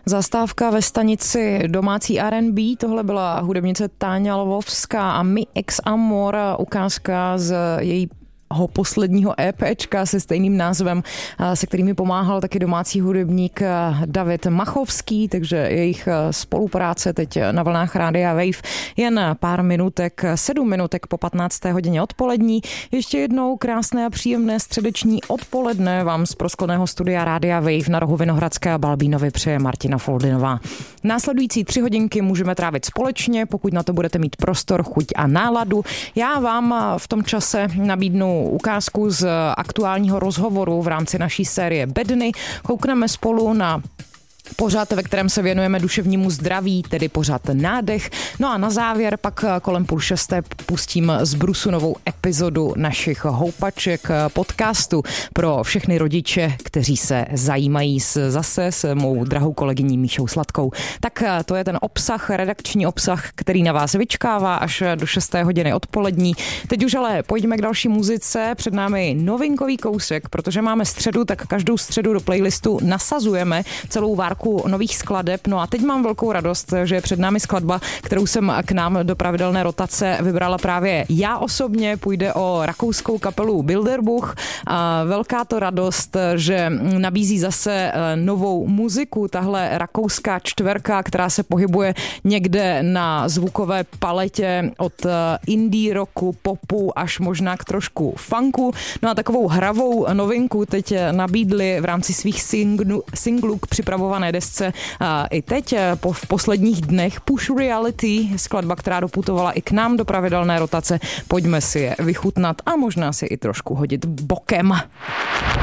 Zastávka ve stanici domácí R&B, tohle byla hudebnice Táňa Lvovská a Mi ex amor, ukázka z její posledního EPčka se stejným názvem, se kterými pomáhal taky domácí hudebník David Machovský, takže jejich spolupráce teď na vlnách Rádia Wave jen pár minutek, 7 minutek po 15. hodině odpolední. Ještě jednou krásné a příjemné středeční odpoledne vám z proskleného studia Rádia Wave na rohu Vinohradské a Balbínovy přeje Martina Foldinová. Následující 3 hodinky můžeme trávit společně, pokud na to budete mít prostor, chuť a náladu. Já vám v tom čase nabídnu ukázku z aktuálního rozhovoru v rámci naší série Bedny. Koukneme spolu na pořad, ve kterém se věnujeme duševnímu zdraví, tedy pořad Nádech. No a na závěr pak kolem 5:30 pustím z brusu novou epizodu našich houpaček podcastu pro všechny rodiče, kteří se zajímají zase s mou drahou kolegyní Míšou Sladkou. Tak to je ten obsah, redakční obsah, který na vás vyčkává až do 6. hodiny odpolední. Teď už ale pojďme k další muzice. Před námi novinkový kousek, protože máme středu, tak každou středu do playlistu nasazujeme celou várku nových skladeb. No a teď mám velkou radost, že je před námi skladba, kterou jsem k nám do pravidelné rotace vybrala právě já osobně. Půjde o rakouskou kapelu Bilderbuch. A velká to radost, že nabízí zase novou muziku. Tahle rakouská čtverka, která se pohybuje někde na zvukové paletě od indie rocku, popu až možná k trošku funku. No a takovou hravou novinku teď nabídli v rámci svých singlů k připravované desce i teď v posledních dnech Push Reality, skladba, která doputovala i k nám do pravidelné rotace. Pojďme si je vychutnat a možná si i trošku hodit bokem.